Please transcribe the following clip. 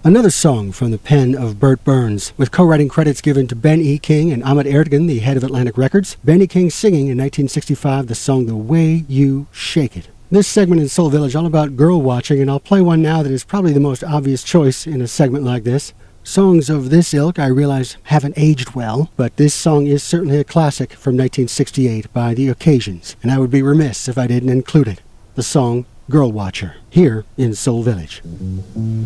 Another song from the pen of Bert Burns, with co-writing credits given to Ben E. King and Ahmet Ertegun, the head of Atlantic Records. Ben E. King singing in 1965 the song The Way You Shake It. This segment in Soul Village all about girl watching, and I'll play one now that is probably the most obvious choice in a segment like this. Songs of this ilk, I realize, haven't aged well, but this song is certainly a classic from 1968 by The Occasions, and I would be remiss if I didn't include it. The song Girl Watcher, here in Soul Village.